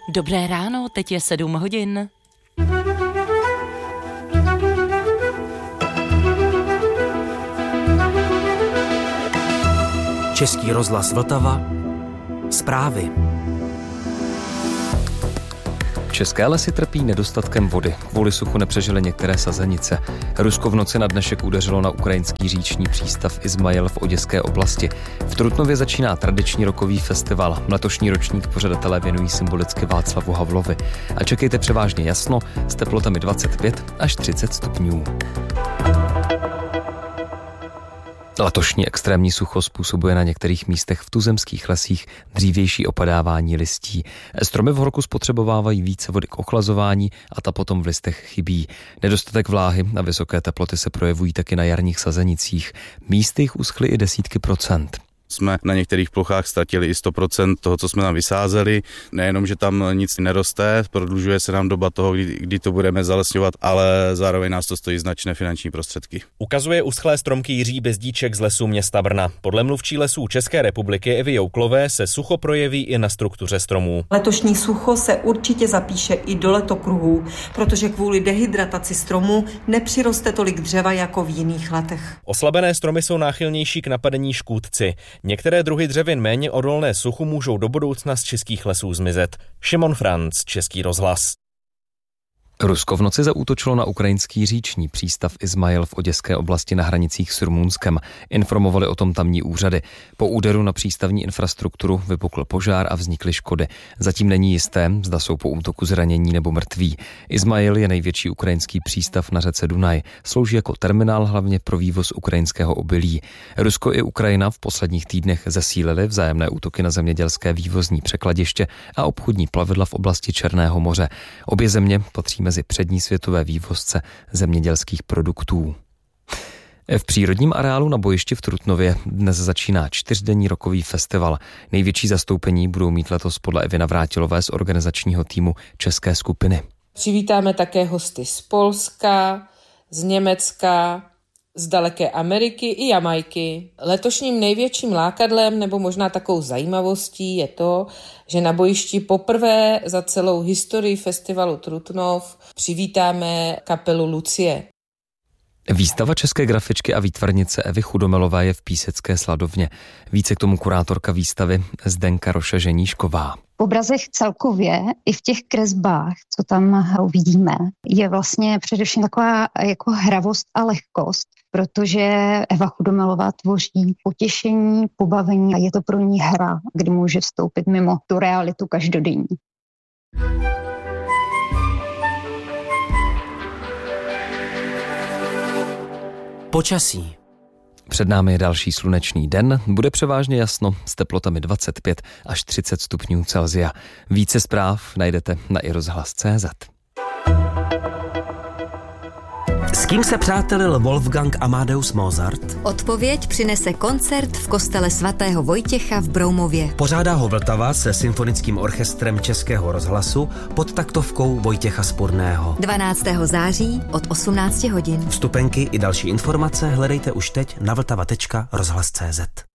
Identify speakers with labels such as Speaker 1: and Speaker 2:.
Speaker 1: Dobré ráno, teď je 7 hodin.
Speaker 2: Český rozhlas Vltava. Zprávy.
Speaker 3: České lesy trpí nedostatkem vody. Kvůli suchu nepřežily některé sazenice. Rusko v noci na dnešek udeřilo na ukrajinský říční přístav Izmajil v Oděské oblasti. V Trutnově začíná tradiční rokový festival. Letošní ročník pořadatelé věnují symbolicky Václavu Havlovi. A čekejte převážně jasno s teplotami 25 až 30 stupňů. Letošní extrémní sucho způsobuje na některých místech v tuzemských lesích dřívější opadávání listí. Stromy v horku spotřebovávají více vody k ochlazování a ta potom v listech chybí. Nedostatek vláhy a vysoké teploty se projevují taky na jarních sazenicích. Místy jich uschly i desítky procent.
Speaker 4: Jsme na některých plochách ztratili i 100% toho, co jsme tam vysázeli. Nejenom, že tam nic neroste, prodlužuje se nám doba toho, kdy to budeme zalesňovat, ale zároveň nás to stojí značné finanční prostředky.
Speaker 5: Ukazuje uschlé stromky Jiří Bezdíček z lesů města Brna. Podle mluvčí lesů České republiky Evy Jouklové se sucho projeví i na struktuře stromů.
Speaker 6: Letošní sucho se určitě zapíše i do letokruhů, protože kvůli dehydrataci stromů nepřiroste tolik dřeva jako v jiných letech.
Speaker 5: Oslabené stromy jsou náchylnější k napadení škůdci. Některé druhy dřevin méně odolné suchu můžou do budoucna z českých lesů zmizet. Šimon Franc, Český rozhlas.
Speaker 3: Rusko v noci zaútočilo na ukrajinský říční přístav Izmajil v Oděské oblasti na hranicích s Rumunskem. Informovali o tom tamní úřady. Po úderu na přístavní infrastrukturu vypukl požár a vznikly škody. Zatím není jisté, zda jsou po útoku zranění nebo mrtví. Izmajil je největší ukrajinský přístav na řece Dunaj. Slouží jako terminál hlavně pro vývoz ukrajinského obilí. Rusko i Ukrajina v posledních týdnech zesílily vzájemné útoky na zemědělské vývozní překladiště a obchodní plavidla v oblasti Černého moře. Obě země patří mezi přední světové vývozce zemědělských produktů. V přírodním areálu na bojišti v Trutnově dnes začíná 4denní rokový festival. Největší zastoupení budou mít letos podle Evy Navrátilové z organizačního týmu české skupiny.
Speaker 7: Přivítáme také hosty z Polska, z Německa, z daleké Ameriky i Jamajky. Letošním největším lákadlem nebo možná takovou zajímavostí je to, že na bojišti poprvé za celou historii festivalu Trutnov přivítáme kapelu Lucie.
Speaker 3: Výstava české grafičky a výtvarnice Evy Chudomelové je v Písecké Sladovně. Více k tomu kurátorka výstavy Zdenka Roša-Ženíšková.
Speaker 8: V obrazech celkově i v těch kresbách, co tam uvidíme, je vlastně především taková jako hravost a lehkost, protože Eva Chudomelová tvoří potěšení, pobavení a je to pro ní hra, kdy může vstoupit mimo tu realitu každodenní.
Speaker 2: Počasí.
Speaker 3: Před námi je další slunečný den, bude převážně jasno s teplotami 25 až 30 stupňů Celsia. Více zpráv najdete na iRozhlas.cz.
Speaker 2: S kým se přátelil Wolfgang Amadeus Mozart?
Speaker 9: Odpověď přinese koncert v kostele svatého Vojtěcha v Broumově.
Speaker 2: Pořádá ho Vltava se symfonickým orchestrem Českého rozhlasu pod taktovkou Vojtěcha Spurného.
Speaker 9: 12. září od 18 hodin.
Speaker 2: Vstupenky i další informace hledejte už teď na vltava.rozhlas.cz.